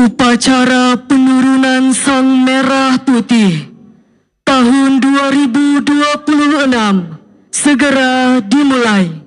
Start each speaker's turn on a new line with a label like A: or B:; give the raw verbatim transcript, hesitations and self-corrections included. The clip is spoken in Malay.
A: Upacara penurunan Sang Merah Putih tahun dua ribu dua puluh enam segera dimulai.